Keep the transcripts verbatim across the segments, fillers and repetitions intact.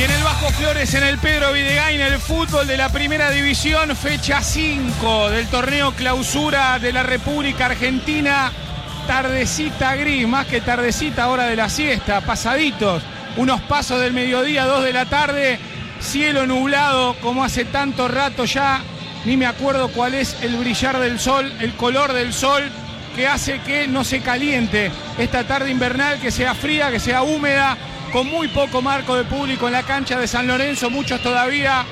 Y en el Bajo Flores, en el Pedro Videgain, el fútbol de la Primera División, fecha cinco del torneo Clausura de la República Argentina. Tardecita gris, más que tardecita, hora de la siesta, pasaditos, unos pasos del mediodía, dos de la tarde, cielo nublado como hace tanto rato ya, ni me acuerdo cuál es el brillar del sol, el color del sol que hace que no se caliente esta tarde invernal, que sea fría, que sea húmeda, con muy poco marco de público en la cancha de San Lorenzo, muchos todavía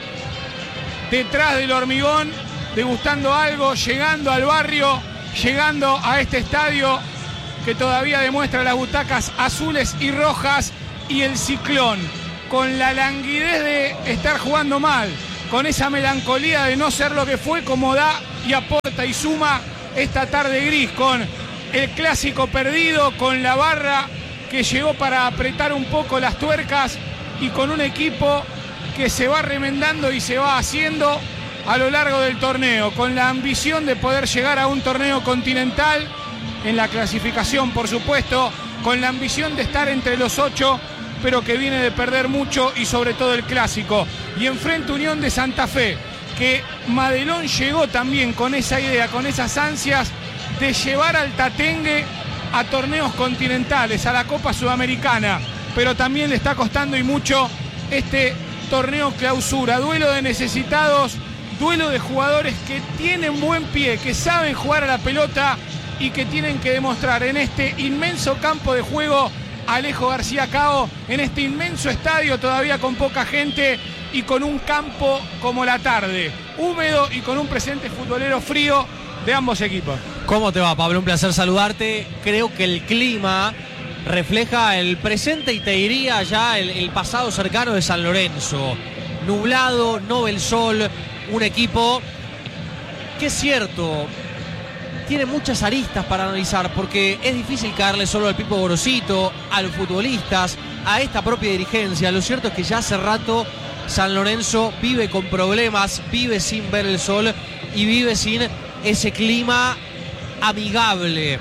detrás del hormigón, degustando algo, llegando al barrio, llegando a este estadio que todavía demuestra las butacas azules y rojas y el ciclón, con la languidez de estar jugando mal, con esa melancolía de no ser lo que fue, como da y aporta y suma esta tarde gris, con el clásico perdido, con la barra que llegó para apretar un poco las tuercas y con un equipo que se va remendando y se va haciendo a lo largo del torneo, con la ambición de poder llegar a un torneo continental en la clasificación, por supuesto, con la ambición de estar entre los ocho, pero que viene de perder mucho y sobre todo el clásico. Y enfrente Unión de Santa Fe, que Madelón llegó también con esa idea, con esas ansias de llevar al Tatengue a torneos continentales, a la Copa Sudamericana, pero también le está costando y mucho este torneo Clausura, duelo de necesitados, duelo de jugadores que tienen buen pie, que saben jugar a la pelota y que tienen que demostrar en este inmenso campo de juego Alejo García Cao, en este inmenso estadio todavía con poca gente y con un campo como la tarde, húmedo y con un presente futbolero frío de ambos equipos. ¿Cómo te va, Pablo? Un placer saludarte. Creo que el clima refleja el presente y te diría ya el, el pasado cercano de San Lorenzo. Nublado, no ve el sol, un equipo que es cierto, tiene muchas aristas para analizar, porque es difícil caerle solo al Pipo Gorosito, a los futbolistas, a esta propia dirigencia. Lo cierto es que ya hace rato San Lorenzo vive con problemas, vive sin ver el sol y vive sin ese clima amigable,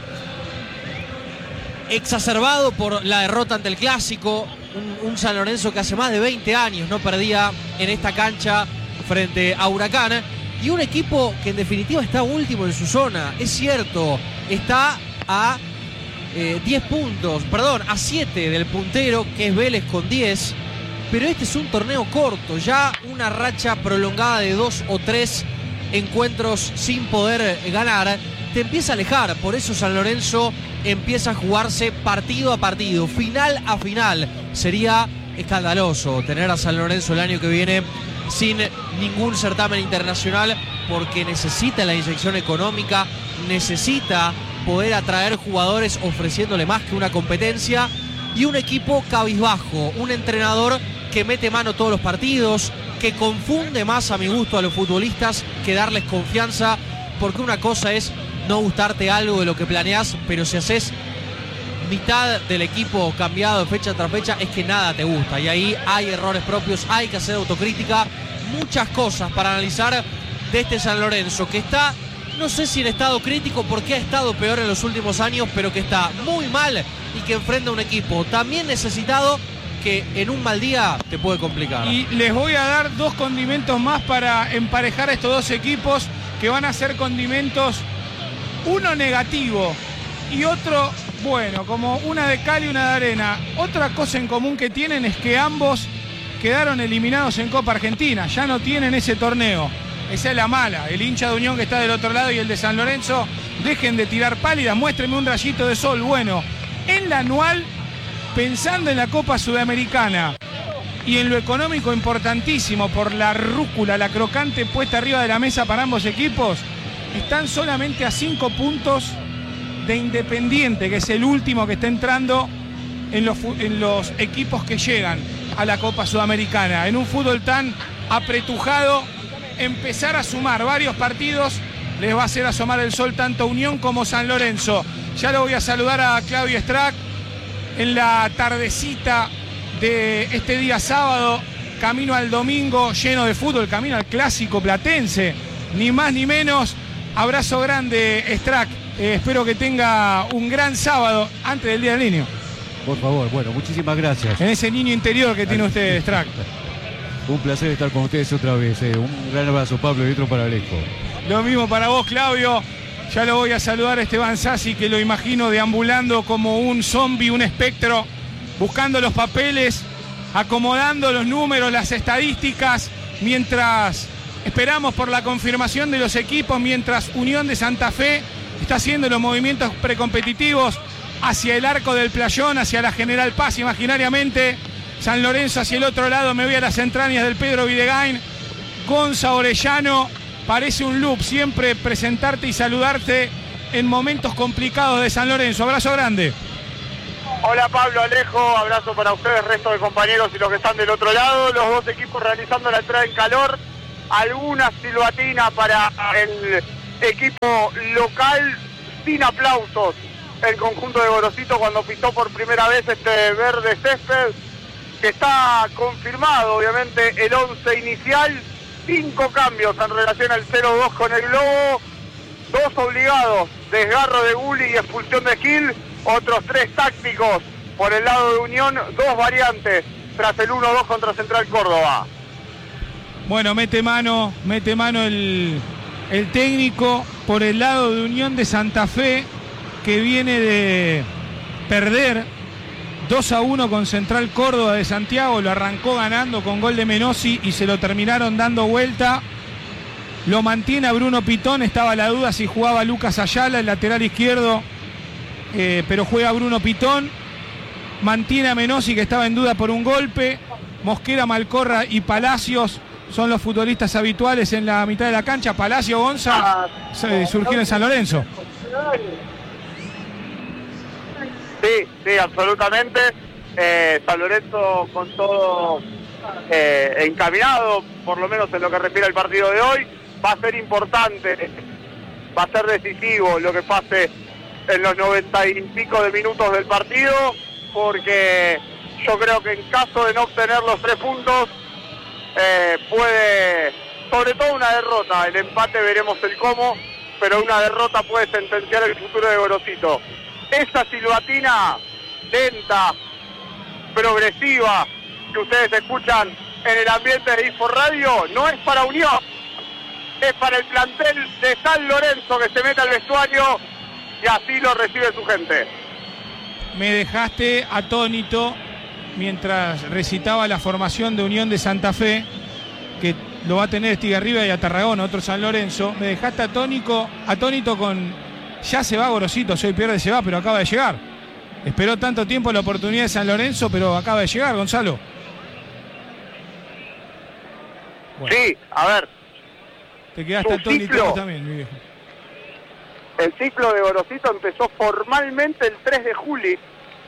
exacerbado por la derrota ante el Clásico, un, un San Lorenzo que hace más de veinte años no perdía en esta cancha frente a Huracán, y un equipo que en definitiva está último en su zona. Es cierto, está a eh, diez puntos, perdón, a siete del puntero, que es Vélez con diez, pero este es un torneo corto, ya una racha prolongada de dos o tres encuentros sin poder ganar te empieza a alejar. Por eso San Lorenzo empieza a jugarse partido a partido, final a final. Sería escandaloso tener a San Lorenzo el año que viene sin ningún certamen internacional, porque necesita la inyección económica, necesita poder atraer jugadores ofreciéndole más que una competencia, y un equipo cabizbajo, un entrenador que mete mano todos los partidos, que confunde más a mi gusto a los futbolistas que darles confianza, porque una cosa es no gustarte algo de lo que planeás, pero si haces mitad del equipo cambiado de fecha tras fecha, es que nada te gusta, y ahí hay errores propios, hay que hacer autocrítica, muchas cosas para analizar de este San Lorenzo, que está, no sé si en estado crítico, porque ha estado peor en los últimos años, pero que está muy mal y que enfrenta a un equipo también necesitado, que en un mal día te puede complicar. Y les voy a dar dos condimentos más para emparejar a estos dos equipos, que van a ser condimentos, uno negativo y otro bueno, como una de cal y una de arena. Otra cosa en común que tienen es que ambos quedaron eliminados en Copa Argentina, ya no tienen ese torneo. Esa es la mala. El hincha de Unión que está del otro lado y el de San Lorenzo, dejen de tirar pálidas, muéstrenme un rayito de sol. Bueno, en la anual, pensando en la Copa Sudamericana y en lo económico importantísimo por la rúcula, la crocante puesta arriba de la mesa para ambos equipos, están solamente a cinco puntos de Independiente, que es el último que está entrando en los, en los equipos que llegan a la Copa Sudamericana. En un fútbol tan apretujado, empezar a sumar varios partidos les va a hacer asomar el sol tanto Unión como San Lorenzo. Ya lo voy a saludar a Claudio Strack en la tardecita de este día sábado, camino al domingo lleno de fútbol, camino al clásico platense, ni más ni menos. Abrazo grande, Strack. Eh, espero que tenga un gran sábado antes del Día del Niño. Por favor, bueno, muchísimas gracias. En ese niño interior que tiene usted, Strack. Un placer estar con ustedes otra vez. Eh. Un gran abrazo, Pablo, y otro para Alejo. Lo mismo para vos, Claudio. Ya lo voy a saludar a Esteban Sassi, que lo imagino deambulando como un zombie, un espectro, buscando los papeles, acomodando los números, las estadísticas, mientras esperamos por la confirmación de los equipos, mientras Unión de Santa Fe está haciendo los movimientos precompetitivos hacia el arco del Playón, hacia la General Paz imaginariamente. San Lorenzo hacia el otro lado, me voy a las entrañas del Pedro Videgain. Gonza Orellano, parece un loop siempre presentarte y saludarte en momentos complicados de San Lorenzo. Abrazo grande. Hola Pablo, Alejo, abrazo para ustedes, resto de compañeros y los que están del otro lado. Los dos equipos realizando la entrada en calor. Alguna silbatina para el equipo local, sin aplausos. El conjunto de Gorosito cuando pisó por primera vez este verde césped, que está confirmado obviamente el once inicial. Cinco cambios en relación al cero dos con el Globo, dos obligados, desgarro de Gulli y expulsión de Gil, otros tres tácticos por el lado de Unión, dos variantes tras el uno dos contra Central Córdoba. Bueno, mete mano, mete mano el, el técnico por el lado de Unión de Santa Fe, que viene de perder dos a uno con Central Córdoba de Santiago. Lo arrancó ganando con gol de Menossi y se lo terminaron dando vuelta. Lo mantiene a Bruno Pitón, estaba la duda si jugaba Lucas Ayala, el lateral izquierdo, eh, pero juega Bruno Pitón. Mantiene a Menossi, que estaba en duda por un golpe. Mosquera, Malcorra y Palacios son los futbolistas habituales en la mitad de la cancha. Palacio, Gonza, surgió en San Lorenzo. Sí, sí, absolutamente. Eh, San Lorenzo con todo eh, encaminado, por lo menos en lo que refiere al partido de hoy. Va a ser importante, va a ser decisivo lo que pase en los noventa y pico de minutos del partido, porque yo creo que en caso de no obtener los tres puntos, eh, puede, sobre todo una derrota, el empate veremos el cómo, pero una derrota puede sentenciar el futuro de Gorosito. Esa silbatina lenta, progresiva, que ustedes escuchan en el ambiente de Info Radio, no es para Unión, es para el plantel de San Lorenzo, que se mete al vestuario y así lo recibe su gente. Me dejaste atónito mientras recitaba la formación de Unión de Santa Fe, que lo va a tener Estigarribia y a Tarragona, otro San Lorenzo. Me dejaste atónico, atónito con... Ya se va Gorosito, soy pierde, se va, pero acaba de llegar. Esperó tanto tiempo la oportunidad de San Lorenzo, pero acaba de llegar, Gonzalo. Bueno. Sí, a ver. Te quedaste atónito también, mi viejo. El ciclo de Gorosito empezó formalmente el tres de julio.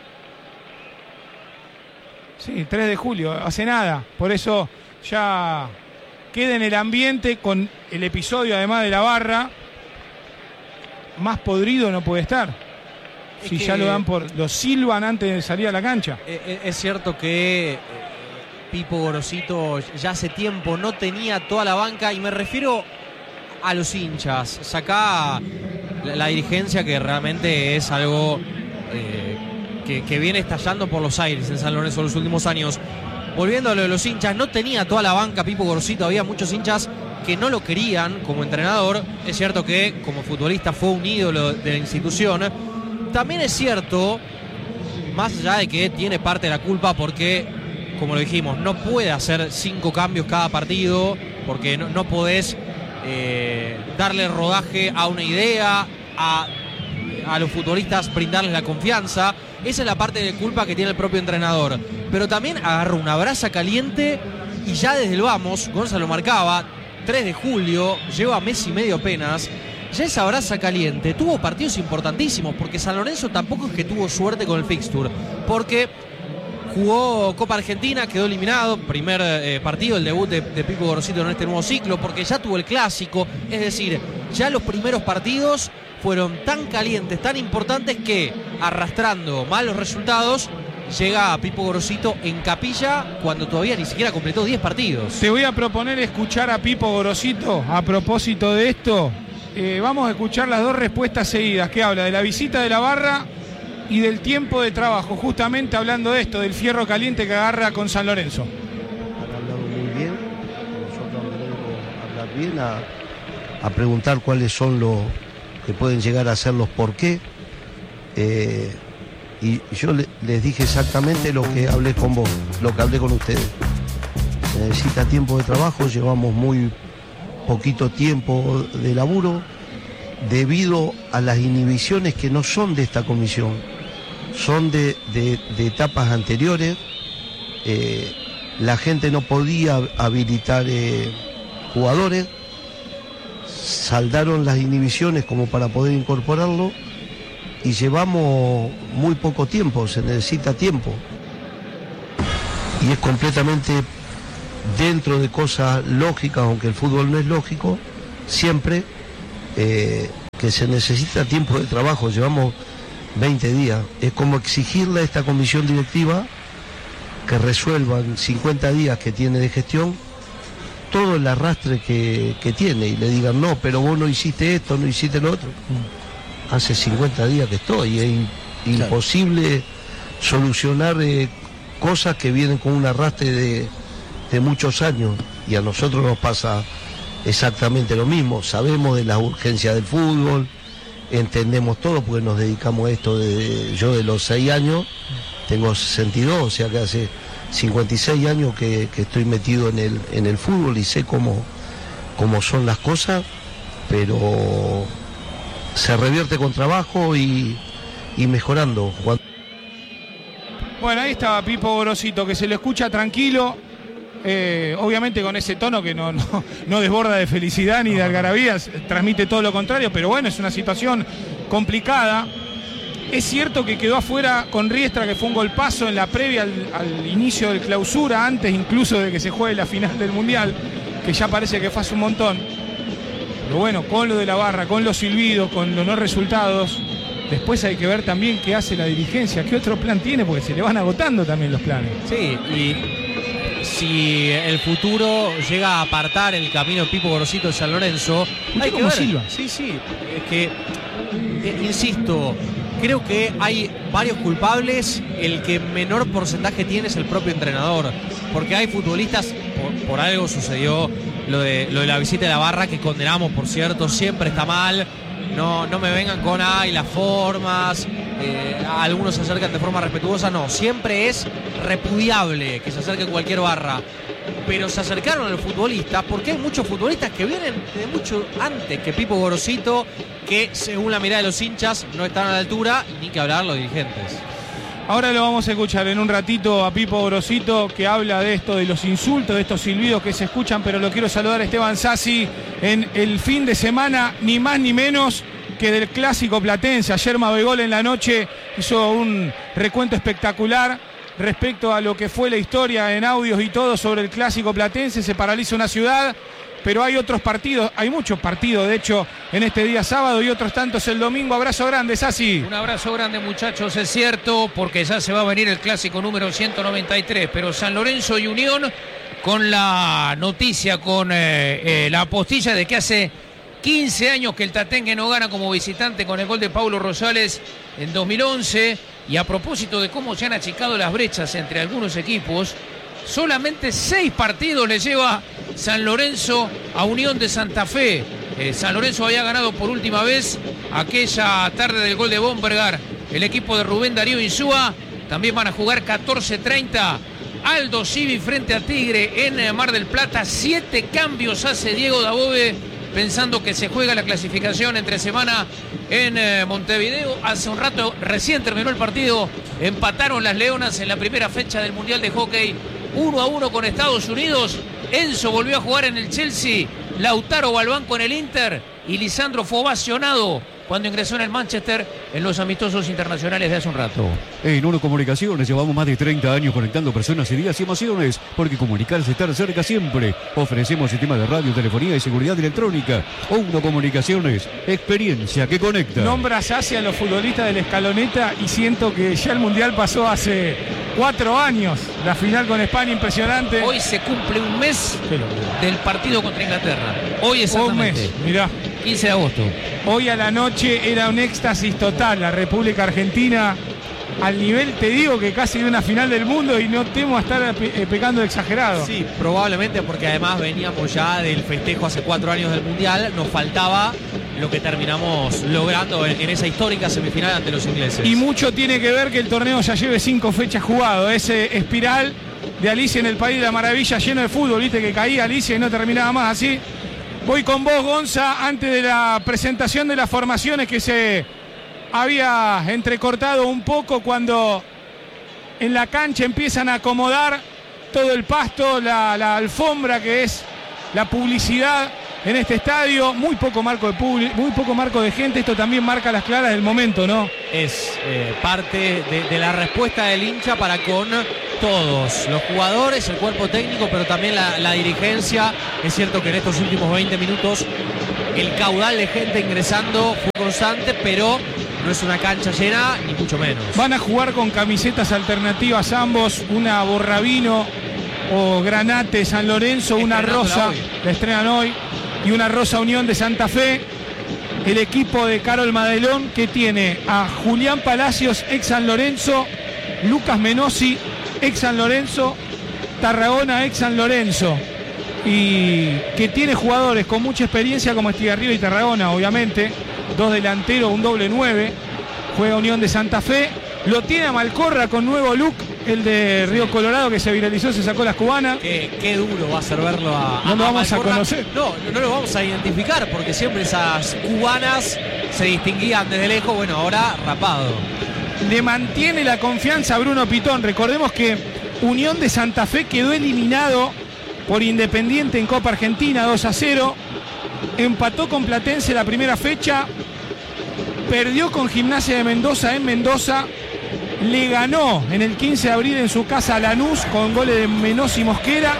Sí, tres de julio, hace nada. Por eso ya queda en el ambiente con el episodio, además de la barra. Más podrido no puede estar. Es si ya lo dan por... Lo silban antes de salir a la cancha. Es cierto que Pipo Gorosito ya hace tiempo no tenía toda la banca, y me refiero a los hinchas. Sacá la, la dirigencia, que realmente es algo eh, que, que viene estallando por los aires en San Lorenzo en los últimos años. Volviendo a lo de los hinchas, no tenía toda la banca Pipo Gorosito, había muchos hinchas que no lo querían como entrenador. Es cierto que como futbolista fue un ídolo de la institución. También es cierto, más allá de que tiene parte de la culpa, porque, como lo dijimos, no puede hacer cinco cambios cada partido, porque no, no podés eh, darle rodaje a una idea, a, a los futbolistas brindarles la confianza. Esa es la parte de culpa que tiene el propio entrenador. Pero también agarró una brasa caliente y ya desde el vamos, Gonzalo marcaba, tres de julio, lleva mes y medio apenas, ya esa brasa caliente tuvo partidos importantísimos, porque San Lorenzo tampoco es que tuvo suerte con el fixture, porque jugó Copa Argentina, quedó eliminado, primer eh, partido, el debut de, de Pipo Gorosito en este nuevo ciclo, porque ya tuvo el clásico, es decir, ya los primeros partidos fueron tan calientes, tan importantes, que arrastrando malos resultados llega a Pipo Gorosito en capilla cuando todavía ni siquiera completó diez partidos. Te voy a proponer escuchar a Pipo Gorosito a propósito de esto. Eh, vamos a escuchar las dos respuestas seguidas, que habla de la visita de la barra y del tiempo de trabajo, justamente hablando de esto, del fierro caliente que agarra con San Lorenzo. Han hablado muy bien, nosotros venimos a hablar bien, a, a preguntar cuáles son los que pueden llegar a ser los por qué. Eh, y yo le, les dije exactamente lo que hablé con vos, lo que hablé con ustedes. Se necesita tiempo de trabajo, llevamos muy poquito tiempo de laburo debido a las inhibiciones que no son de esta comisión, son de, de, de etapas anteriores. Eh, la gente no podía habilitar eh, jugadores, saldaron las inhibiciones como para poder incorporarlo y llevamos muy poco tiempo, se necesita tiempo y es completamente dentro de cosas lógicas, aunque el fútbol no es lógico siempre, eh, que se necesita tiempo de trabajo. Llevamos veinte días, es como exigirle a esta comisión directiva que resuelvan cincuenta días que tiene de gestión todo el arrastre que, que tiene y le digan no, pero vos no hiciste esto, no hiciste lo otro. Hace cincuenta días que estoy, es in, claro. imposible solucionar eh, cosas que vienen con un arrastre de, de muchos años y a nosotros nos pasa exactamente lo mismo. Sabemos de la urgencia del fútbol, entendemos todo porque nos dedicamos a esto de, yo de los seis años, tengo sesenta y dos, o sea que hace cincuenta y seis años que, que estoy metido en el, en el fútbol y sé cómo, cómo son las cosas, pero se revierte con trabajo y, y mejorando. Bueno, ahí estaba Pipo Gorosito, que se lo escucha tranquilo, eh, obviamente con ese tono que no, no, no desborda de felicidad ni de algarabías, transmite todo lo contrario, pero bueno, es una situación complicada. Es cierto que quedó afuera con Riestra, que fue un golpazo en la previa al, al inicio del clausura, antes incluso de que se juegue la final del Mundial, que ya parece que fue hace un montón. Pero bueno, con lo de la barra, con los silbidos, con los no resultados, después hay que ver también qué hace la dirigencia, qué otro plan tiene, porque se le van agotando también los planes. Sí, y si el futuro llega a apartar el camino Pipo Gorosito de San Lorenzo, hay que ver. Silva. Sí, sí, es que, eh, insisto, creo que hay varios culpables, el que menor porcentaje tiene es el propio entrenador, porque hay futbolistas, por, por algo sucedió lo de, lo de la visita de la barra, que condenamos, por cierto, siempre está mal, no, no me vengan con ay, las formas, eh, algunos se acercan de forma respetuosa, no, siempre es repudiable que se acerque cualquier barra, pero se acercaron a los futbolistas porque hay muchos futbolistas que vienen de mucho antes que Pipo Gorosito, que según la mirada de los hinchas no están a la altura, ni que hablar los dirigentes. Ahora lo vamos a escuchar en un ratito a Pipo Gorosito, que habla de esto, de los insultos, de estos silbidos que se escuchan, pero lo quiero saludar a Esteban Sassi en el fin de semana, ni más ni menos que del clásico platense. Ayer Mabegol en la noche hizo un recuento espectacular respecto a lo que fue la historia en audios y todo sobre el clásico platense. Se paraliza una ciudad, pero hay otros partidos, hay muchos partidos de hecho en este día sábado y otros tantos el domingo. Abrazo grande, Sassi. Un abrazo grande, muchachos, es cierto, porque ya se va a venir el clásico número ciento noventa y tres, pero San Lorenzo y Unión con la noticia, con eh, eh, la postilla de que hace quince años que el Tatengue no gana como visitante con el gol de Paulo Rosales en dos mil once, y a propósito de cómo se han achicado las brechas entre algunos equipos, solamente seis partidos le lleva San Lorenzo a Unión de Santa Fe. Eh, San Lorenzo había ganado por última vez aquella tarde del gol de Bombergar el equipo de Rubén Darío Insúa. También van a jugar catorce treinta Aldo Civi frente a Tigre en Mar del Plata. Siete cambios hace Diego Dabove, pensando que se juega la clasificación entre semana en eh, Montevideo. Hace un rato recién terminó el partido, empataron las Leonas en la primera fecha del Mundial de Hockey uno a uno con Estados Unidos. Enzo volvió a jugar en el Chelsea, Lautaro va al banco en el Inter y Lisandro fue ovacionado cuando ingresó en el Manchester en los amistosos internacionales de hace un rato. En Uno Comunicaciones llevamos más de treinta años conectando personas, ideas y emociones, porque comunicarse es estar cerca siempre. Ofrecemos sistemas de radio, telefonía y seguridad electrónica. Uno Comunicaciones, experiencia que conecta. Nombras hacia los futbolistas de la escaloneta y siento que ya el Mundial pasó hace cuatro años. La final con España, impresionante. Hoy se cumple un mes del partido contra Inglaterra. Hoy exactamente. Un mes, mirá. quince de agosto. Hoy a la noche era un éxtasis total. La República Argentina al nivel, te digo, que casi de una final del mundo y no temo a estar pe- pecando de exagerado. Sí, probablemente porque además veníamos ya del festejo hace cuatro años del Mundial, nos faltaba lo que terminamos logrando en, en esa histórica semifinal ante los ingleses. Y mucho tiene que ver que el torneo ya lleve cinco fechas jugado, ese espiral de Alicia en el País de la Maravilla lleno de fútbol, viste que caía Alicia y no terminaba más así. Voy con vos, Gonza, antes de la presentación de las formaciones que se había entrecortado un poco cuando en la cancha empiezan a acomodar todo el pasto, la, la alfombra que es la publicidad en este estadio, muy poco marco de publi- muy poco marco de gente, esto también marca las claras del momento, ¿no? Es eh, parte de, de la respuesta del hincha para con todos, los jugadores, el cuerpo técnico, pero también la, la dirigencia. Es cierto que en estos últimos veinte minutos el caudal de gente ingresando fue constante, pero no es una cancha llena, ni mucho menos. Van a jugar con camisetas alternativas ambos, una Borrabino o Granate San Lorenzo, una Estrenándola rosa, hoy. la estrenan hoy, y una rosa Unión de Santa Fe. El equipo de Carol Madelón, que tiene a Julián Palacios, ex San Lorenzo, Lucas Menossi, ex San Lorenzo, Tarragona, ex San Lorenzo, y que tiene jugadores con mucha experiencia como Estigarribia y Tarragona, obviamente, dos delanteros, un doble nueve, juega Unión de Santa Fe, lo tiene a Malcorra con nuevo look, el de Río Colorado que se viralizó, se sacó las cubanas. Qué, qué duro va a ser verlo a, No lo vamos a Malcorra. conocer. No, no lo vamos a identificar porque siempre esas cubanas se distinguían desde lejos. Bueno, ahora rapado. Le mantiene la confianza a Bruno Pitón. Recordemos que Unión de Santa Fe quedó eliminado por Independiente en Copa Argentina dos a cero. Empató con Platense la primera fecha. Perdió con Gimnasia de Mendoza en Mendoza. Le ganó en el quince de abril en su casa a Lanús con goles de Menossi y Mosquera.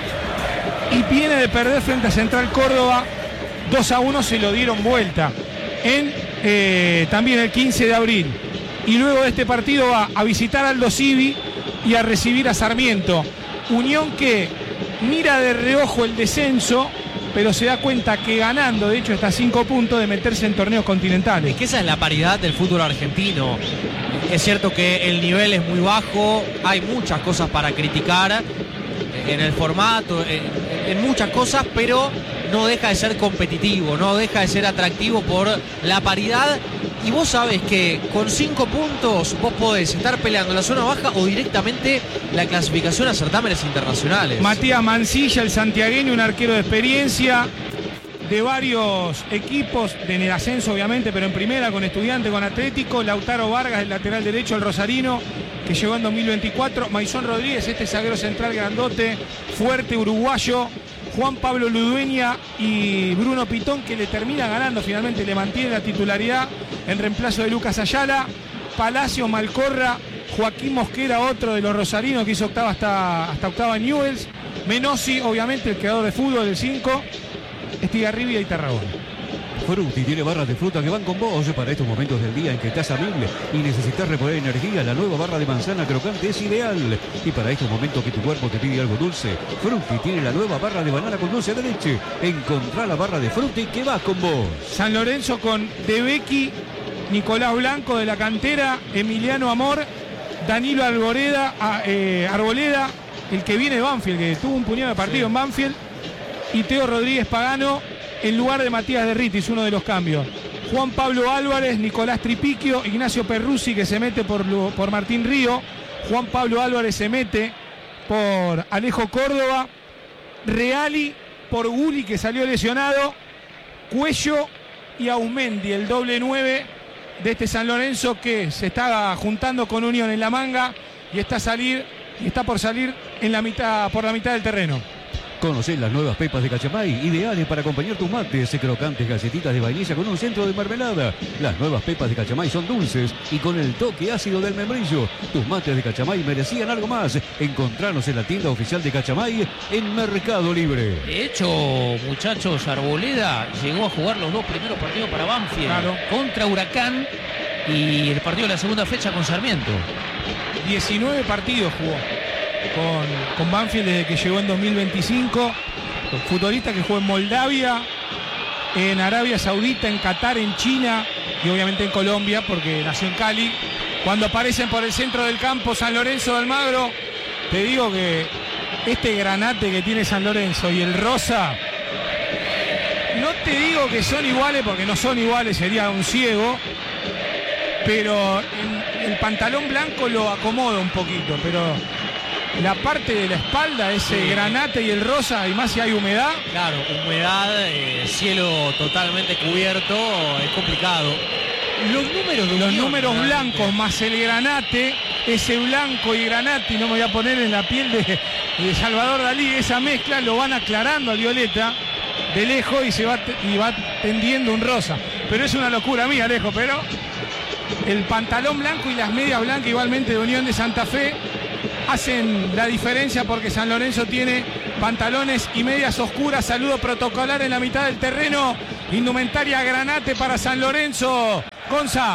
Y viene de perder frente a Central Córdoba. dos a uno, se lo dieron vuelta. En eh, también el quince de abril. Y luego de este partido va a visitar a Aldo Civi y a recibir a Sarmiento. Unión que mira de reojo el descenso, pero se da cuenta que ganando, de hecho, está a cinco puntos de meterse en torneos continentales. Es que esa es la paridad del fútbol argentino. Es cierto que el nivel es muy bajo, hay muchas cosas para criticar en el formato, en, en muchas cosas, pero no deja de ser competitivo, no deja de ser atractivo por la paridad. Y vos sabés que con cinco puntos vos podés estar peleando la zona baja o directamente la clasificación a certámenes internacionales. Matías Mancilla, el santiagueño, un arquero de experiencia de varios equipos, en el ascenso obviamente, pero en primera con Estudiante, con Atlético. Lautaro Vargas, el lateral derecho, el rosarino, que llegó en dos mil veinticuatro. Maisón Rodríguez, este zaguero central grandote, fuerte, uruguayo. Juan Pablo Ludueña y Bruno Pitón, que le termina ganando finalmente, le mantiene la titularidad en reemplazo de Lucas Ayala. Palacio, Malcorra, Joaquín Mosquera, otro de los rosarinos que hizo octava hasta, hasta octava en Newell's. Menossi, obviamente, el creador de fútbol del cinco. Estigarribia y Tarragona. Frutti tiene barras de fruta que van con vos para estos momentos del día en que estás amible y necesitas reponer energía. La nueva barra de manzana crocante es ideal. Y para estos momentos que tu cuerpo te pide algo dulce, Frutti tiene la nueva barra de banana con dulce de leche. Encontrá la barra de Frutti que va con vos. San Lorenzo con De Becchi, Nicolás Blanco de la cantera, Emiliano Amor, Danilo Arboleda, a, eh, Arboleda, el que viene de Banfield, que tuvo un puñado de partido sí. en Banfield, y Teo Rodríguez Pagano en lugar de Matías de Ritis, uno de los cambios. Juan Pablo Álvarez, Nicolás Tripiquio, Ignacio Perruzzi, que se mete por, por Martín Río. Juan Pablo Álvarez se mete por Alejo Córdoba. Reali por Guli, que salió lesionado. Cuello y Aumendi, el doble nueve de este San Lorenzo, que se está juntando con Unión en la manga y está, salir, y está por salir en la mitad, por la mitad del terreno. Conocé las nuevas pepas de Cachamay, ideales para acompañar tus mates, crocantes galletitas de vainilla con un centro de mermelada. Las nuevas pepas de Cachamay son dulces y con el toque ácido del membrillo. Tus mates de Cachamay merecían algo más. Encontranos en la tienda oficial de Cachamay en Mercado Libre. De hecho, muchachos, Arboleda llegó a jugar los dos primeros partidos para Banfield, claro, contra Huracán y el partido de la segunda fecha con Sarmiento. diecinueve partidos jugó Con, con Banfield desde que llegó en dos mil veinticinco. Futbolista que jugó en Moldavia, en Arabia Saudita, en Qatar, en China y obviamente en Colombia, porque nació en Cali. cuando aparecen por el centro del campo San Lorenzo de Almagro. Te digo que este granate que tiene San Lorenzo y el rosa, no te digo que son iguales porque no son iguales, sería un ciego, pero en el pantalón blanco lo acomoda un poquito, pero la parte de la espalda, ese sí. granate y el rosa, y más si hay humedad. Claro, humedad, eh, cielo totalmente cubierto, es complicado. Los números de Los unión, números ¿verdad? blancos más el granate, ese blanco y granate, y no me voy a poner en la piel de, de Salvador Dalí, esa mezcla lo van aclarando al violeta de lejos y se va, y va tendiendo un rosa. Pero es una locura mía, Alejo, pero el pantalón blanco y las medias blancas igualmente de Unión de Santa Fe hacen la diferencia porque San Lorenzo tiene pantalones y medias oscuras. Saludo protocolar en la mitad del terreno. Indumentaria granate para San Lorenzo. Gonza.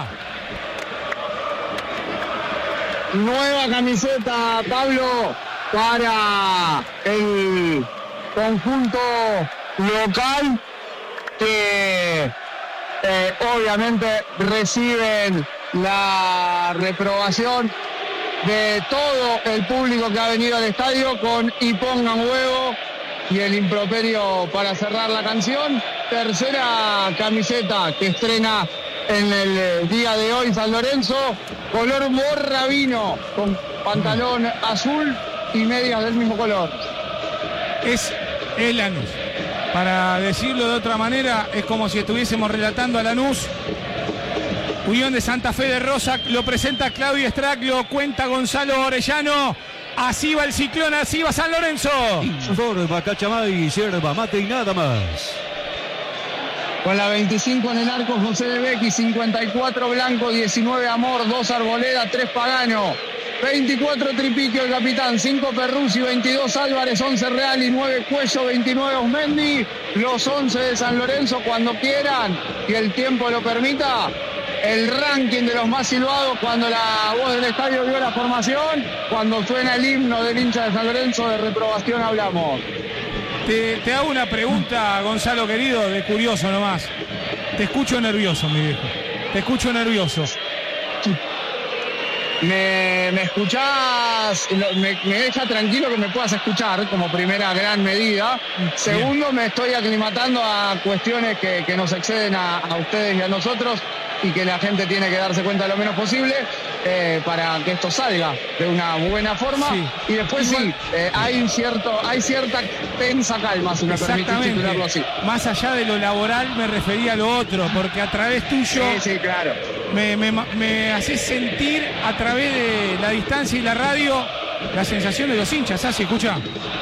Nueva camiseta, Pablo, para el conjunto local que eh, obviamente reciben la reprobación de todo el público que ha venido al estadio con "y pongan huevo" y el improperio para cerrar la canción. Tercera camiseta que estrena en el día de hoy San Lorenzo, color morra vino, con pantalón azul y medias del mismo color. Es el Lanús. Para decirlo de otra manera, es como si estuviésemos relatando a Lanús. Unión de Santa Fe de Rosa, lo presenta Claudio Estraclio, cuenta Gonzalo Orellano. Así va el ciclón, así va San Lorenzo. Informa Cachamay, yerba mate y nada más. Con la veinticinco en el arco, José de Becchi, cincuenta y cuatro Blanco, diecinueve Amor, dos Arboleda, tres Pagano, veinticuatro Tripiquio el capitán, cinco Perruzzi, veintidós Álvarez, once Real y nueve Cuello, veintinueve Osmendi. Los once de San Lorenzo cuando quieran y el tiempo lo permita. El ranking de los más silbados cuando la voz del estadio dio la formación, cuando suena el himno del hincha de San Lorenzo, de reprobación hablamos. Te, te hago una pregunta, Gonzalo querido, de curioso nomás. Te escucho nervioso, mi viejo. Te escucho nervioso. Me, me escuchás, me, me deja tranquilo que me puedas escuchar como primera gran medida. Segundo, me estoy aclimatando a cuestiones que, que nos exceden a, a ustedes y a nosotros y que la gente tiene que darse cuenta lo menos posible eh, para que esto salga de una buena forma. Sí. Y después Igual, sí, eh, hay, un cierto, hay cierta tensa calma, si me permitís titularlo así. Más allá de lo laboral me refería a lo otro, porque a través tuyo sí, sí, claro. me, me, me haces sentir a través de la distancia y la radio la sensación de los hinchas. ¿Ah, se escucha?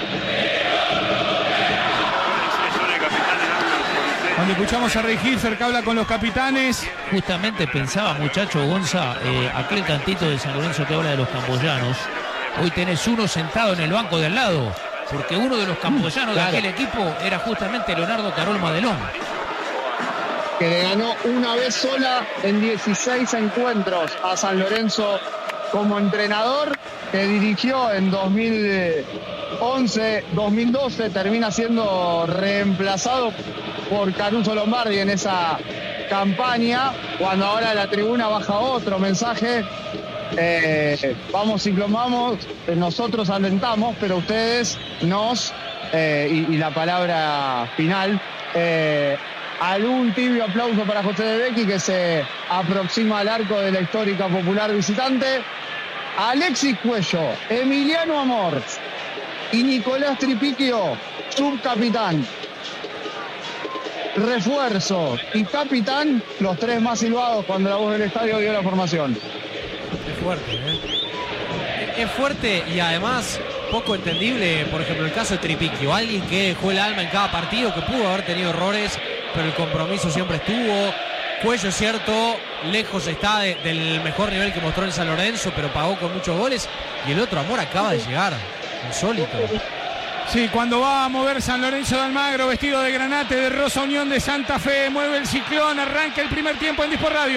Cuando escuchamos a Rey Hilfer que habla con los capitanes. Justamente pensaba, muchacho Gonza, eh, aquel cantito de San Lorenzo que habla de los camboyanos. Hoy tenés uno sentado en el banco de al lado, porque uno de los camboyanos claro. de aquel equipo era justamente Leonardo Carol Madelón, que le ganó una vez sola en dieciséis encuentros a San Lorenzo como entrenador, que dirigió en dos mil once, dos mil doce, termina siendo reemplazado por Caruso Lombardi en esa campaña, cuando ahora la tribuna baja otro mensaje. Eh, vamos ciclón, vamos, nosotros alentamos, pero ustedes nos, eh, y, y la palabra final, eh, algún tibio aplauso para José de Becchi, que se aproxima al arco de la histórica Popular visitante. Alexis Cuello, Emiliano Amor y Nicolás Tripiquio, subcapitán, refuerzo y capitán, los tres más silbados cuando la voz del estadio dio la formación. Es fuerte, ¿eh? Es fuerte y además poco entendible, por ejemplo, el caso de Tripiquio, alguien que dejó el alma en cada partido, que pudo haber tenido errores, pero el compromiso siempre estuvo. Cuello, es cierto, lejos está de, del mejor nivel que mostró en San Lorenzo, pero pagó con muchos goles. Y el otro, Amor, acaba de llegar, insólito. Sí, cuando va a mover San Lorenzo de Almagro, vestido de granate de Rosa, Unión de Santa Fe, mueve el ciclón, arranca el primer tiempo en Dispor Radio.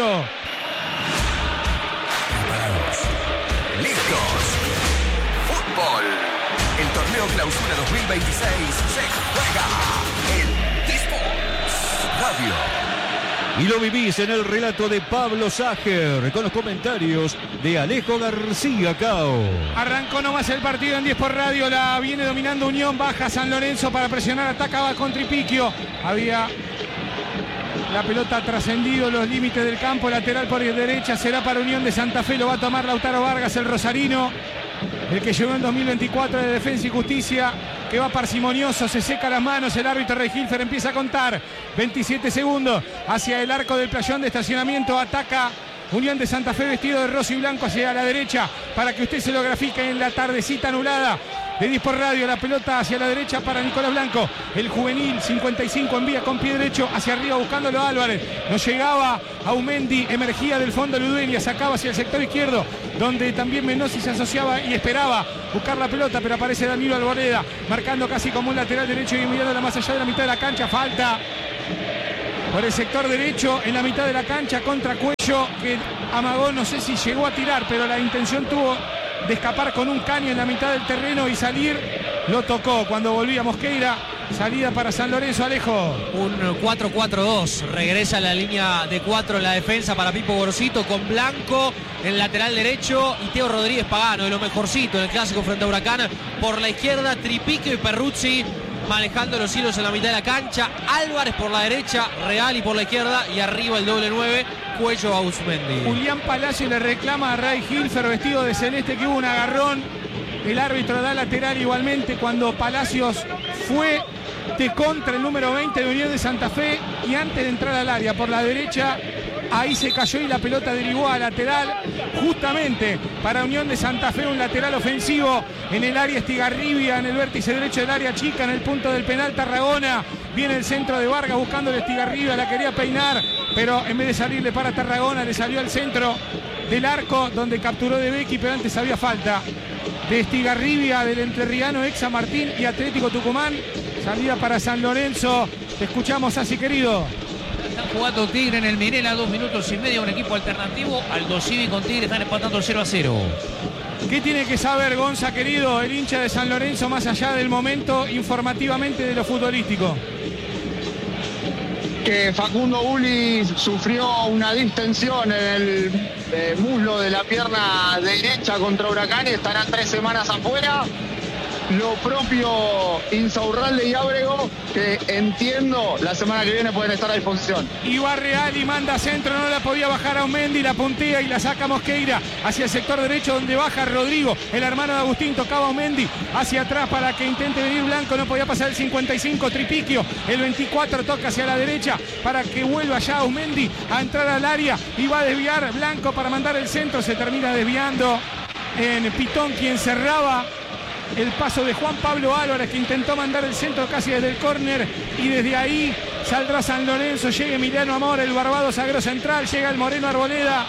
Preparados, listos, fútbol. El torneo Clausura dos mil veintiséis se juega en Dispor Radio. Y lo vivís en el relato de Pablo Sager, con los comentarios de Alejo García Cao. Arrancó nomás el partido en diez por radio, la viene dominando Unión, baja San Lorenzo para presionar, atacaba con Tripiquio. Había la pelota trascendido los límites del campo, lateral por derecha, será para Unión de Santa Fe, lo va a tomar Lautaro Vargas, el rosarino, el que llegó en dos mil veinticuatro de Defensa y Justicia, que va parsimonioso, se seca las manos, el árbitro Rey Hilfer empieza a contar, veintisiete segundos, hacia el arco del playón de estacionamiento, ataca Unión de Santa Fe vestido de rojo y blanco hacia la derecha, para que usted se lo grafique en la tardecita anulada de diez por radio, la pelota hacia la derecha para Nicolás Blanco, el juvenil cincuenta y cinco envía con pie derecho hacia arriba buscándolo a Álvarez, no llegaba Aumendi, emergía del fondo Ludueña, sacaba hacia el sector izquierdo, donde también Menossi se asociaba y esperaba buscar la pelota, pero aparece Danilo Arboleda, marcando casi como un lateral derecho y enviándola más allá de la mitad de la cancha, falta por el sector derecho en la mitad de la cancha contra Cuello, que amagó, no sé si llegó a tirar, pero la intención tuvo de escapar con un caño en la mitad del terreno y salir, lo tocó cuando volvía Mosqueira, salida para San Lorenzo. Alejo. Un cuatro cuatro dos, regresa a la línea de cuatro en la defensa para Pipo Gorosito, con Blanco en el lateral derecho y Teo Rodríguez Pagano, de lo mejorcito en el clásico frente a Huracán, por la izquierda Tripiquio y Perruzzi manejando los hilos en la mitad de la cancha, Álvarez por la derecha, Reali por la izquierda y arriba el doble nueve, Cuello Ausmendi. Julián Palacio le reclama a Ray Hilfer vestido de celeste que hubo un agarrón, el árbitro da lateral igualmente cuando Palacios fue de contra el número veinte de Unión de Santa Fe y antes de entrar al área por la derecha, ahí se cayó y la pelota derivó a lateral, justamente para Unión de Santa Fe, un lateral ofensivo en el área Estigarribia, en el vértice derecho del área chica, en el punto del penal Tarragona, viene el centro de Vargas buscando el Estigarribia, la quería peinar, pero en vez de salirle para Tarragona, le salió al centro del arco, donde capturó de Becchi, pero antes había falta de Estigarribia, del entrerriano Exa Martín y Atlético Tucumán, salida para San Lorenzo. Te escuchamos, así querido. Están jugando Tigre en el Minela, dos minutos y medio, un equipo alternativo. Aldo Civi con Tigre están empatando cero a cero. ¿Qué tiene que saber Gonza, querido, el hincha de San Lorenzo, más allá del momento informativamente de lo futbolístico? Que Facundo Uli sufrió una distensión en el eh, muslo de la pierna derecha contra Huracán y estarán tres semanas afuera. Lo propio Insaurralde y Ábrego, que entiendo la semana que viene pueden estar a disposición. Y va Real y manda centro, no la podía bajar a Aumendi, la puntea y la saca Mosqueira hacia el sector derecho donde baja Rodrigo, el hermano de Agustín, tocaba a Aumendi hacia atrás para que intente venir Blanco, no podía pasar el cincuenta y cinco, Tripiquio, el veinticuatro toca hacia la derecha para que vuelva ya Aumendi a entrar al área y va a desviar Blanco para mandar el centro, se termina desviando en Pitón, quien cerraba el paso de Juan Pablo Álvarez, que intentó mandar el centro casi desde el córner y desde ahí saldrá San Lorenzo, llega Emiliano Amor, el barbado zaguero central, llega el Moreno Arboleda,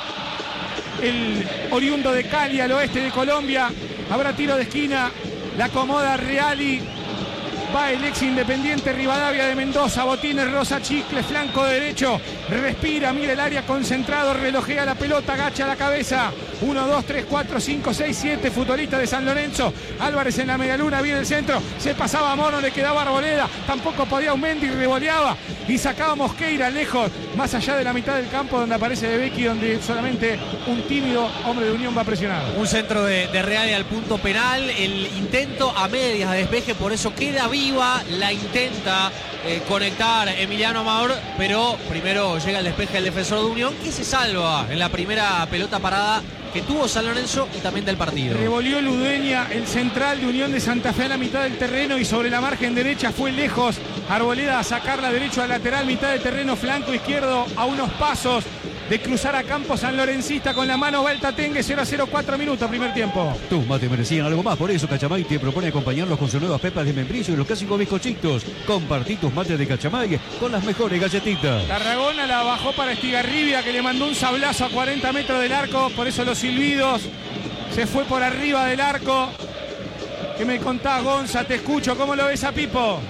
el oriundo de Cali al oeste de Colombia, habrá tiro de esquina, la acomoda Reali, va el ex Independiente Rivadavia de Mendoza, Botines, Rosa, Chicle, flanco derecho, respira, mira el área concentrado, relojea la pelota, agacha la cabeza, uno, dos, tres, cuatro, cinco, seis, siete, futbolista de San Lorenzo, Álvarez en la medialuna, viene el centro, se pasaba a Mono, le quedaba Arboleda, tampoco podía Aumendi, revoleaba y sacaba Mosqueira lejos, más allá de la mitad del campo donde aparece De Becchi, donde solamente un tímido hombre de Unión va a presionar. Un centro de, de Real al punto penal, el intento a medias de despeje, por eso queda viva, la intenta eh, conectar Emiliano Amador, pero primero llega el despeje del defensor de Unión, que se salva en la primera pelota parada que tuvo San Lorenzo y también del partido. Revolvió Ludueña, el central de Unión de Santa Fe, a la mitad del terreno y sobre la margen derecha fue lejos Arboleda a sacarla derecho al lateral, mitad de terreno, flanco izquierdo, a unos pasos de cruzar a campo sanlorencista con la mano vuelta Tengue, cero a cero, cuatro minutos, primer tiempo. Tus mates merecían algo más, por eso Cachamay te propone acompañarlos con sus nuevas pepas de membrillo y los clásicos bizcochitos. Compartí tus mates de Cachamay con las mejores galletitas. Tarragona la bajó para Estigarribia, que le mandó un sablazo a cuarenta metros del arco, por eso los silbidos, se fue por arriba del arco. ¿Qué me contás, Gonza? Te escucho, ¿cómo lo ves a Pipo?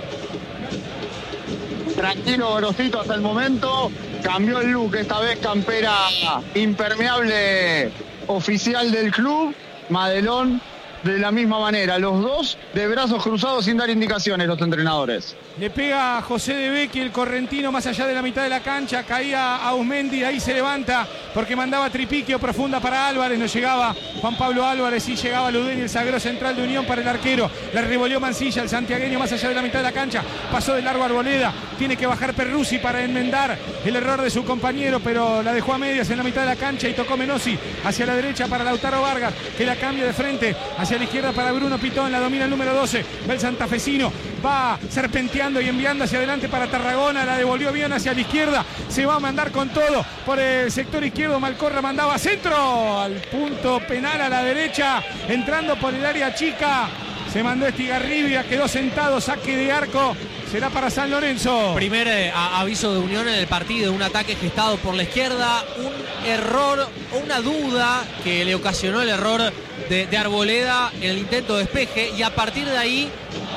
Tranquilo, Gorosito, hasta el momento. Cambió el look, esta vez campera impermeable oficial del club. Madelón de la misma manera, los dos de brazos cruzados sin dar indicaciones los entrenadores. Le pega a José de Becchi, el correntino, más allá de la mitad de la cancha. Caía Ausmendi, ahí se levanta porque mandaba Tripiquio profunda para Álvarez. No llegaba Juan Pablo Álvarez y llegaba Ludueña, el zaguero central de Unión para el arquero. La revolvió Mansilla, el santiagueño, más allá de la mitad de la cancha. Pasó de largo Arboleda. Tiene que bajar Perruzzi para enmendar el error de su compañero, pero la dejó a medias en la mitad de la cancha y tocó Menossi hacia la derecha para Lautaro Vargas, que la cambia de frente hacia la izquierda para Bruno Pitón. La domina el número doce. Va el santafesino. Va serpenteando y enviando hacia adelante para Tarragona. La devolvió bien hacia la izquierda. Se va a mandar con todo por el sector izquierdo. Malcorra mandaba centro al punto penal a la derecha. Entrando por el área chica. Se mandó Estigarribia. Quedó sentado. Saque de arco. Será para San Lorenzo. Primer eh, aviso de Unión en el partido. Un ataque gestado por la izquierda. Un error o una duda que le ocasionó el error de, de Arboleda en el intento de despeje. Y a partir de ahí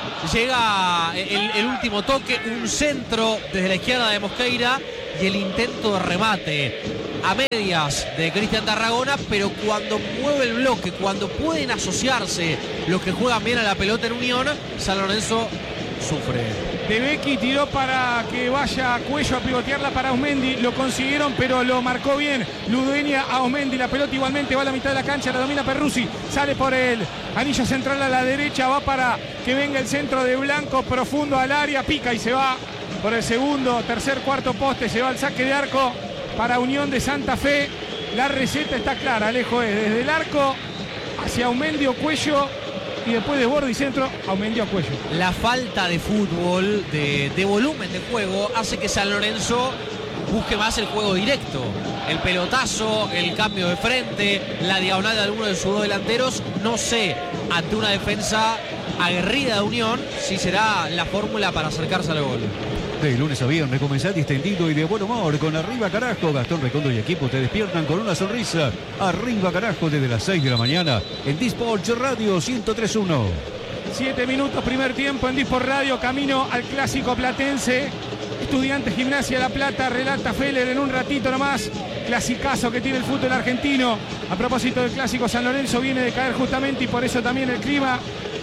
llega el, el último toque. Un centro desde la izquierda de Mosqueira. Y el intento de remate a medias de Cristian Tarragona, pero cuando mueve el bloque, cuando pueden asociarse los que juegan bien a la pelota en Unión, San Lorenzo sufre. De Becchi tiró para que vaya a Cuello a pivotearla para Ausmendi. Lo consiguieron, pero lo marcó bien Ludueña a Ausmendi. La pelota igualmente va a la mitad de la cancha, la domina Perruzzi. Sale por el anillo central a la derecha, va para que venga el centro de Blanco, profundo al área, pica y se va por el segundo, tercer, cuarto poste. Se va al saque de arco para Unión de Santa Fe. La receta está clara, Alejo, es desde el arco hacia Ausmendi o Cuello y después de borde y centro, Ausmendi o Cuello. La falta de fútbol, de, de volumen de juego, hace que San Lorenzo busque más el juego directo. El pelotazo, el cambio de frente, la diagonal de alguno de sus dos delanteros. No sé, ante una defensa aguerrida de Unión, si será la fórmula para acercarse al gol. De lunes a viernes, comenzá distendido y de buen humor con Arriba Carajo. Gastón Recondo y equipo te despiertan con una sonrisa. Arriba Carajo desde las seis de la mañana en Disport Radio ciento tres punto uno. Siete minutos, primer tiempo en Disport Radio, camino al clásico platense. Estudiantes Gimnasia La Plata, relata Feller en un ratito nomás. Clasicazo que tiene el fútbol argentino. A propósito del clásico, San Lorenzo viene de caer justamente y por eso también el clima.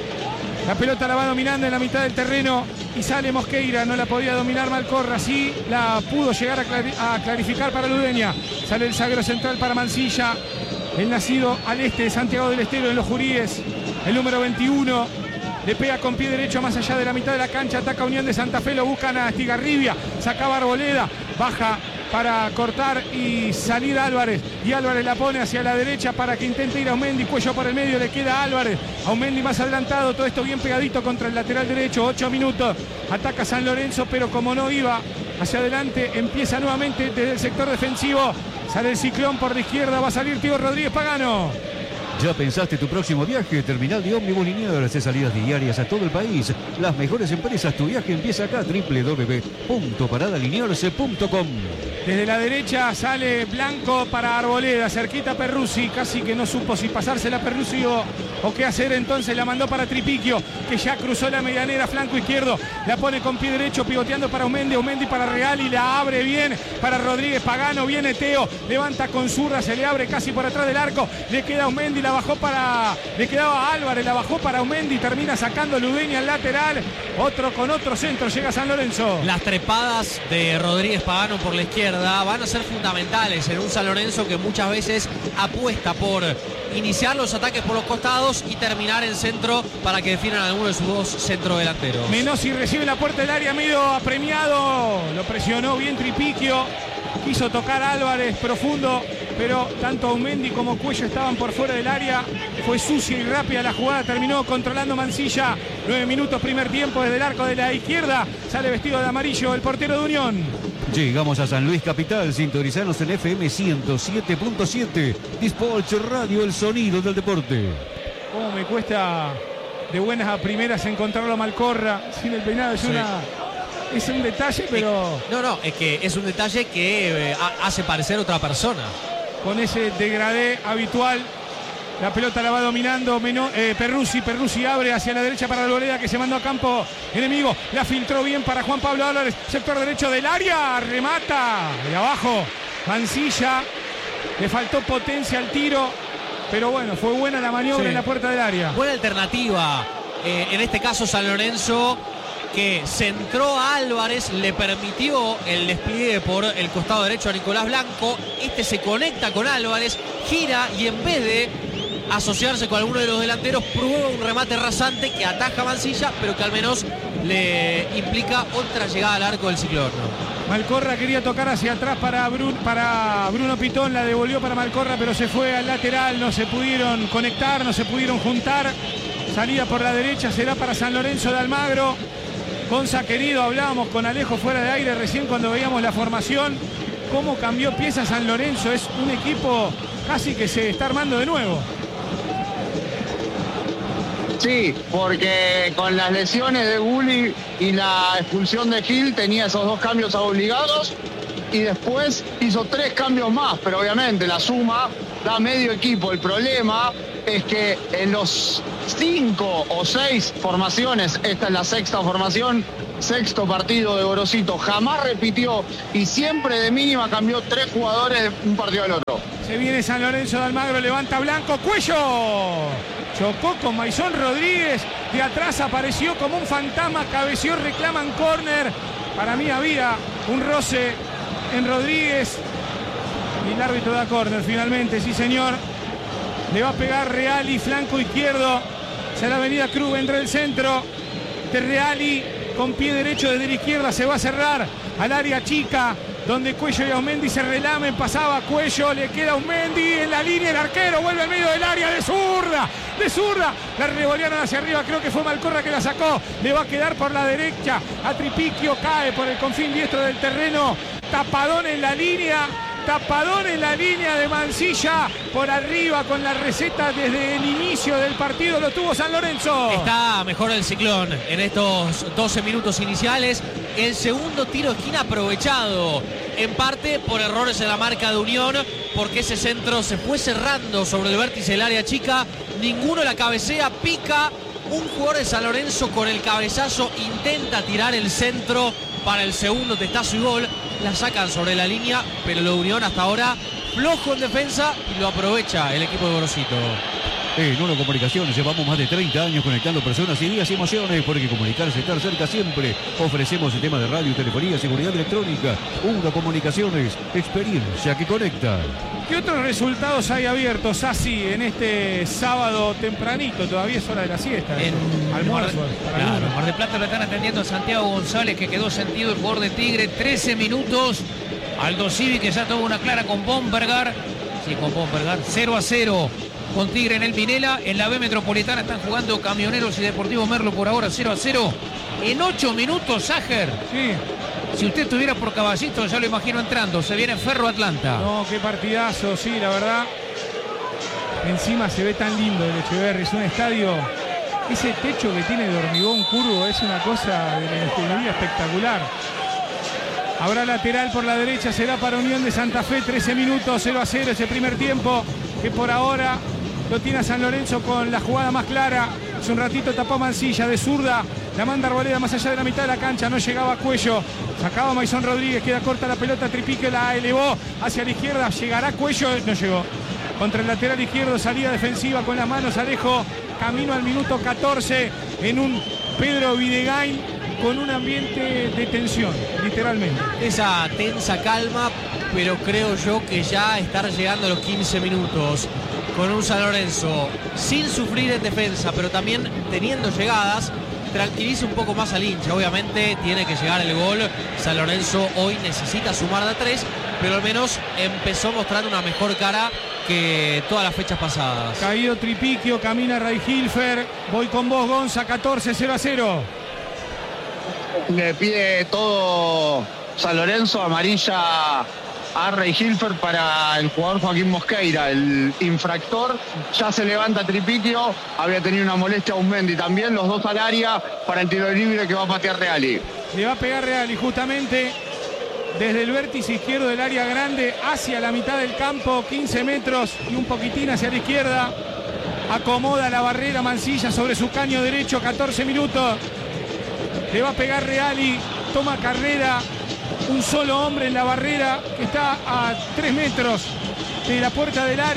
La pelota la va dominando en la mitad del terreno y sale Mosqueira, no la podía dominar Malcorra, sí la pudo llegar a, clari a clarificar para Ludueña. Sale el zaguero central para Mansilla, el nacido al este de Santiago del Estero en los Juríes, el número veintiuno. Le pega con pie derecho más allá de la mitad de la cancha, ataca Unión de Santa Fe, lo buscan a Estigarribia, sacaba Arboleda, baja para cortar y salir Álvarez, y Álvarez la pone hacia la derecha para que intente ir a Ausmendi. Cuello por el medio, le queda a Álvarez, Ausmendi más adelantado, todo esto bien pegadito contra el lateral derecho. Ocho minutos, ataca San Lorenzo, pero como no iba hacia adelante, empieza nuevamente desde el sector defensivo. Sale el Ciclón por la izquierda, va a salir Tío Rodríguez Pagano. ¿Ya pensaste tu próximo viaje? Terminal de Ómnibus Liniers de salidas diarias a todo el país. Las mejores empresas, tu viaje empieza acá. doble u doble u doble u punto parada liniers punto com. Desde la derecha sale Blanco para Arboleda, cerquita Perruzzi, casi que no supo si pasársela a Perruzzi o, o qué hacer, entonces la mandó para Tripiquio, que ya cruzó la medianera, flanco izquierdo, la pone con pie derecho, pivoteando para Ausmendi, Ausmendi para Real y la abre bien para Rodríguez Pagano, viene Teo, levanta con zurda, se le abre casi por atrás del arco, le queda Ausmendi, la bajó para, le quedaba Álvarez, la bajó para Ausmendi, termina sacando Ludueña al lateral, otro con otro centro, llega San Lorenzo. Las trepadas de Rodríguez Pagano por la izquierda van a ser fundamentales en un San Lorenzo que muchas veces apuesta por iniciar los ataques por los costados y terminar en centro para que definan a alguno de sus dos centrodelanteros. Menossi recibe la puerta del área, medio apremiado, lo presionó bien Tripiquio, quiso tocar a Álvarez profundo, pero tanto Ausmendi como Cuello estaban por fuera del área. Fue sucia y rápida la jugada, terminó controlando Mansilla. Nueve minutos, primer tiempo, desde el arco de la izquierda sale vestido de amarillo el portero de Unión. Llegamos a San Luis Capital, sintonizanos en F M ciento siete punto siete. Disport Radio, el sonido del deporte. Cómo me cuesta de buenas a primeras encontrarlo a Malcorra sin el peinado, es sí. una... Es un detalle, pero... No, no, es que es un detalle que eh, hace parecer otra persona. Con ese degradé habitual, la pelota la va dominando Meno, eh, Perruzzi, Perruzzi abre hacia la derecha para Arboleda, que se mandó a campo enemigo, la filtró bien para Juan Pablo Álvarez, sector derecho del área, remata de abajo, Mansilla, le faltó potencia al tiro, pero bueno, fue buena la maniobra sí. en la puerta del área. Buena alternativa. Eh, en este caso San Lorenzo, que centró a Álvarez, le permitió el despliegue por el costado derecho a Nicolás Blanco. Este se conecta con Álvarez, gira y en vez de asociarse con alguno de los delanteros, prueba un remate rasante que ataja a Mansilla, pero que al menos le implica otra llegada al arco del Ciclón. Malcorra quería tocar hacia atrás para Bruno, para Bruno Pitón, la devolvió para Malcorra, pero se fue al lateral, no se pudieron conectar, no se pudieron juntar. Salida por la derecha será para San Lorenzo de Almagro. Gonza querido, hablábamos con Alejo fuera de aire recién cuando veíamos la formación. Cómo cambió pieza San Lorenzo, es un equipo casi que se está armando de nuevo. Sí, porque con las lesiones de Gulli y la expulsión de Gil tenía esos dos cambios obligados y después hizo tres cambios más, pero obviamente la suma da medio equipo. El problema es que en los cinco o seis formaciones, esta es la sexta formación, sexto partido de Gorosito, jamás repitió y siempre de mínima cambió tres jugadores de un partido al otro. Se viene San Lorenzo de Almagro, levanta Blanco, Cuello. Chocó con Maisón Rodríguez, de atrás apareció como un fantasma, cabeció, reclaman córner. Para mí había un roce en Rodríguez y el árbitro da córner finalmente, sí señor. Le va a pegar Reali, flanco izquierdo. Será Avenida Cruz, vendrá el centro de Reali con pie derecho desde la izquierda, se va a cerrar al área chica, donde Cuello y Aumendi se relamen, pasaba Cuello, le queda Aumendi en la línea, el arquero vuelve al medio del área de zurda, de zurda, la revolearon hacia arriba, creo que fue Malcorra que la sacó, le va a quedar por la derecha a Tripiquio, cae por el confín diestro del terreno, tapadón en la línea, tapadón en la línea de Mansilla, por arriba con la receta desde el inicio del partido, lo tuvo San Lorenzo. Está mejor el Ciclón en estos doce minutos iniciales. El segundo tiro de esquina aprovechado, en parte por errores en la marca de Unión, porque ese centro se fue cerrando sobre el vértice del área chica, ninguno la cabecea, pica, un jugador de San Lorenzo con el cabezazo intenta tirar el centro para el segundo testazo y gol, la sacan sobre la línea, pero lo de Unión hasta ahora flojo en defensa y lo aprovecha el equipo de Gorosito. En Uno Comunicaciones llevamos más de treinta años conectando personas y días y emociones, porque comunicarse, estar cerca siempre. Ofrecemos sistemas de radio, telefonía, seguridad electrónica. Uno Comunicaciones, experiencia que conecta. ¿Qué otros resultados hay abiertos así en este sábado tempranito? Todavía es hora de la siesta. En Almuerzo. Claro, Mar del Plata lo están atendiendo a Santiago González, que quedó sentido el jugador de Tigre. trece minutos. Aldo Civi, que ya tuvo una clara con Bombergar. Sí, con Bombergar. cero a cero. Con Tigre en el Minela. En la B Metropolitana están jugando Camioneros y Deportivo Merlo por ahora cero a cero. En ocho minutos, Sager. Sí. Si usted estuviera por Caballito, ya lo imagino entrando. Se viene Ferro Atlanta. No, qué partidazo, sí, la verdad. Encima se ve tan lindo el Echeverri. Es un estadio. Ese techo que tiene de hormigón curvo es una cosa de la ingeniería espectacular. Habrá lateral por la derecha, será para Unión de Santa Fe. trece minutos, cero a cero ese primer tiempo, que por ahora lo tiene a San Lorenzo con la jugada más clara. Hace un ratito tapó Mansilla de zurda, la manda Arboleda más allá de la mitad de la cancha, no llegaba a Cuello, sacaba Maisón Rodríguez, queda corta la pelota, Tripique la elevó hacia la izquierda, llegará Cuello, no llegó. Contra el lateral izquierdo, salida defensiva con las manos, Alejo, camino al minuto catorce en un Pedro Videgain con un ambiente de tensión, literalmente. Esa tensa calma, pero creo yo que ya estar llegando a los quince minutos con un San Lorenzo sin sufrir en defensa, pero también teniendo llegadas, tranquiliza un poco más al hincha. Obviamente tiene que llegar el gol. San Lorenzo hoy necesita sumar de a tres, pero al menos empezó mostrando una mejor cara que todas las fechas pasadas. Caído Tripiquio, camina Ray Hilfer. Voy con vos, Gonza, catorce, cero a cero. Le pide todo San Lorenzo, amarilla a Ray Hilfer para el jugador Joaquín Mosqueira, el infractor. Ya se levanta Tripiquio, había tenido una molestia a Aumendi también, los dos al área para el tiro libre que va a patear Reali. Le va a pegar Reali justamente desde el vértice izquierdo del área grande hacia la mitad del campo, quince metros y un poquitín hacia la izquierda. Acomoda la barrera Mansilla sobre su caño derecho, catorce minutos. Le va a pegar Reali, toma carrera, un solo hombre en la barrera que está a tres metros de la puerta del área.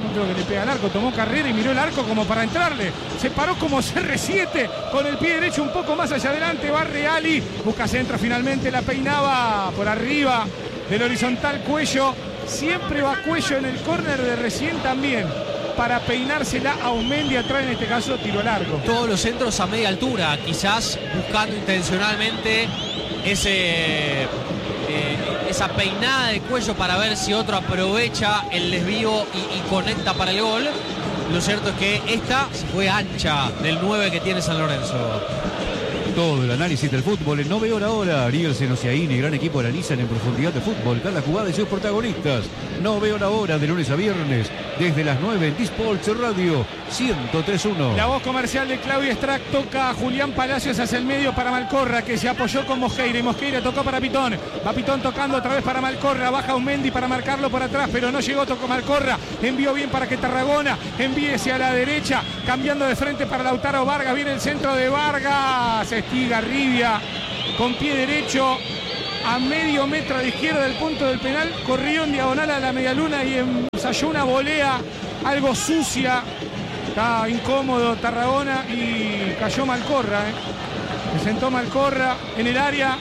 centro que le pega al arco, tomó carrera y miró el arco como para entrarle. Se paró como C R siete con el pie derecho un poco más allá adelante. Barre Ali, busca centro finalmente, la peinaba por arriba del horizontal Cuello. Siempre va Cuello en el córner de recién también para peinársela a Aumendi atrás, en este caso tiro largo. Todos los centros a media altura, quizás buscando intencionalmente ese, eh, esa peinada de Cuello para ver si otro aprovecha el desvío y, y conecta para el gol. Lo cierto es que esta se fue ancha del nueve que tiene San Lorenzo. Todo el análisis del fútbol en No Veo la Hora. Ariel Senosiaín y gran equipo analizan en profundidad de fútbol cada jugada y sus protagonistas. No Veo la Hora de lunes a viernes desde las nueve en Disports Radio ciento tres punto uno. La voz comercial de Claudia Strack toca a Julián Palacios hacia el medio para Malcorra, que se apoyó con Mosqueira y Mosqueira tocó para Pitón. Va Pitón tocando otra vez para Malcorra, baja Aumendi para marcarlo por atrás, pero no llegó, tocó Malcorra, envió bien para que Tarragona envíe hacia la derecha, cambiando de frente para Lautaro Vargas, viene el centro de Vargas, Estigarribia con pie derecho a medio metro a la izquierda del punto del penal, corrió en diagonal a la medialuna y ensayó una volea algo sucia. Está incómodo Tarragona y cayó Malcorra, ¿eh? Se sentó Malcorra en el área.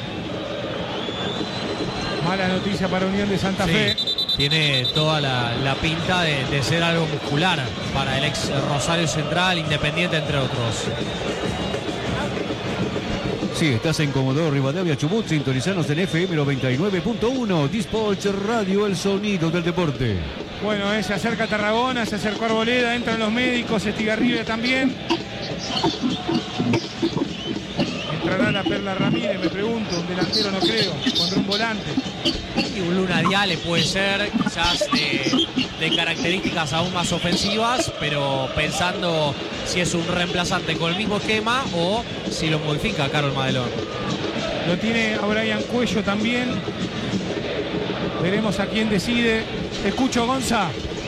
Mala noticia para Unión de Santa Sí, Fe. tiene toda la, la pinta de, de ser algo muscular para el ex Rosario Central, Independiente, entre otros. Sí, estás en Comodoro Rivadavia, Chubut, sintonizanos en F M noventa y nueve punto uno, Disports Radio, el sonido del deporte. Bueno, eh, se acerca Tarragona, se acercó Arboleda, entran los médicos, Estigarribia también. Entrará la Perla Ramírez, me pregunto, un delantero no creo, contra un volante. Y un Luna Diale puede ser, quizás de, de características aún más ofensivas, pero pensando si es un reemplazante con el mismo esquema o si lo modifica Carol Madelón. Lo tiene a Brian Cuello también. Veremos a quién decide. Te escucho, Gonza.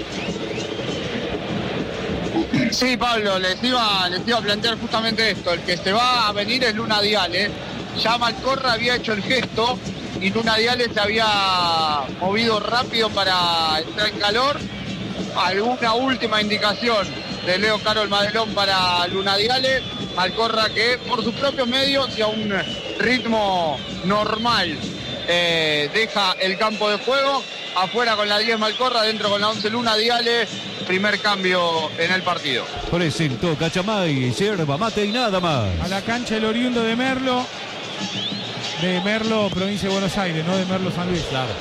Sí, Pablo, les iba, les iba a plantear justamente esto. El que se va a venir es Luna Diale. Ya Malcorra había hecho el gesto y Luna Diale se había movido rápido para entrar en calor. Alguna última indicación de Leo Carol Madelón para Luna Diale. Malcorra que por sus propios medios y a un ritmo normal eh, deja el campo de juego. Afuera con la diez Malcorra, dentro con la once Luna Diale. Primer cambio en el partido. Presentó Cachamay, yerba mate y nada más. A la cancha el oriundo de Merlo. De Merlo, provincia de Buenos Aires, no de Merlo San Luis. Claro.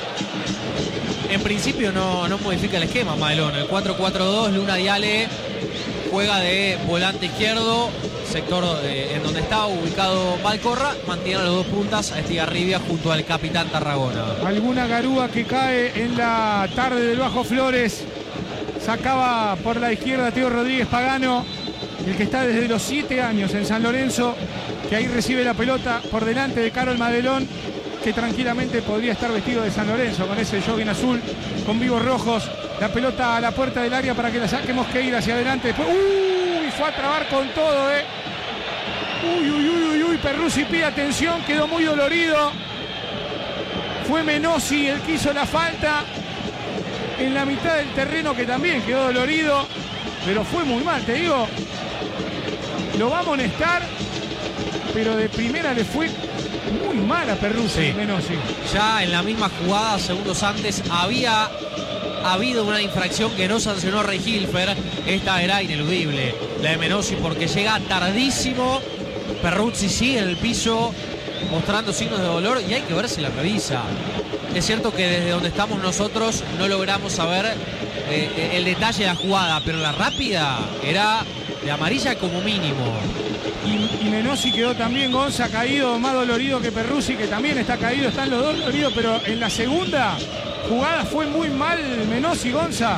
En principio no, no modifica el esquema, Madelón. El cuatro cuatro dos, Luna Diale juega de volante izquierdo, sector de, en donde estaba ubicado Malcorra, mantiene a los dos puntas a Estigarribia junto al capitán Tarragona. Alguna garúa que cae en la tarde del Bajo Flores. Sacaba por la izquierda Teo Rodríguez Pagano, el que está desde los siete años en San Lorenzo, que ahí recibe la pelota por delante de Carol Madelón, que tranquilamente podría estar vestido de San Lorenzo con ese jogging azul con vivos rojos. La pelota a la puerta del área para que la saque Mosqueira hacia adelante. Después, uy, fue a trabar con todo, eh. Uy, uy, uy, uy, uy, Perruzzi pide atención, quedó muy dolorido. Fue Menossi el que hizo la falta en la mitad del terreno, que también quedó dolorido, pero fue muy mal, te digo. Lo va a amonestar, pero de primera le fue muy mal a Perruzzi, Sí. Menossi. Ya en la misma jugada, segundos antes, había habido una infracción que no sancionó Rey Hilfer. Esta era ineludible, la de Menossi, porque llega tardísimo. Perruzzi sigue en el piso mostrando signos de dolor y hay que ver si la revisa. Es cierto que desde donde estamos nosotros no logramos saber eh, el detalle de la jugada, pero la rápida era de amarilla como mínimo. Y, y Menossi quedó también, Gonza, caído, más dolorido que Perruzzi, que también está caído, están los dos doloridos, pero en la segunda jugada fue muy mal Menossi, Gonza.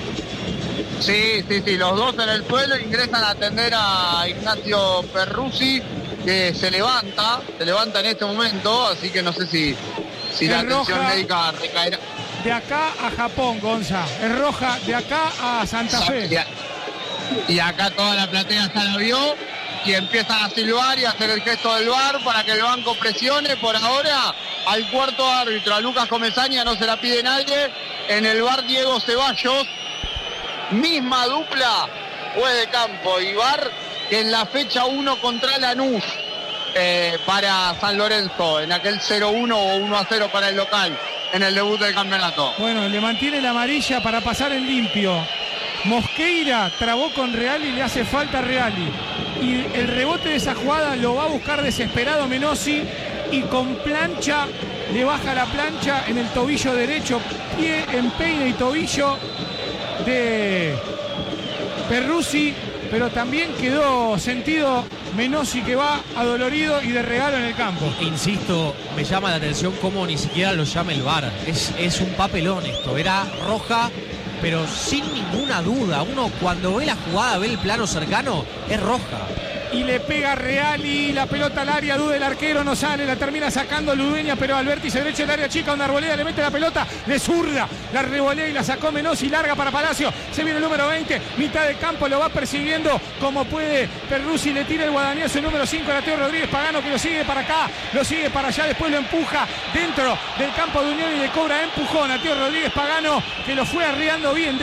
Sí, sí, sí, los dos en el suelo ingresan a atender a Ignacio Perruzzi, que se levanta, se levanta en este momento, así que no sé si, si la Es atención roja. médica recaerá. De acá a Japón, Gonza. Es roja de acá a Santa Fe. Y acá toda la platea ya la vio y empiezan a silbar y a hacer el gesto del V A R para que el banco presione. Por ahora al cuarto árbitro, a Lucas Comesaña, no se la pide nadie. En el V A R Diego Ceballos, misma dupla, juez de campo Ibar, que en la fecha uno contra Lanús eh, para San Lorenzo, en aquel cero uno o uno a cero para el local, en el debut del campeonato. Bueno, le mantiene la amarilla para pasar en limpio. Mosqueira trabó con Reali y le hace falta a Reali. Y el rebote de esa jugada lo va a buscar desesperado Menossi y con plancha le baja la plancha en el tobillo derecho, pie, empeine y tobillo de Perruzzi, pero también quedó sentido Menossi, que va adolorido y de regalo en el campo. Insisto, me llama la atención cómo ni siquiera lo llama el V A R. Es, es un papelón esto. Era roja, pero sin ninguna duda. Uno cuando ve la jugada, ve el plano cercano, es roja. Y le pega Reali, la pelota al área, duda el arquero, no sale, la termina sacando Ludueña, pero al vértice derecho del área chica, donde Arboleda le mete la pelota de zurda, la revolea y la sacó Menossi, larga para Palacio, se viene el número veinte, mitad de campo, lo va persiguiendo como puede Perruzzi, le tira el guadañazo, el número cinco, Teo Rodríguez Pagano, que lo sigue para acá, lo sigue para allá, después lo empuja dentro del campo de Unión y le cobra empujón a Teo Rodríguez Pagano, que lo fue arriando bien.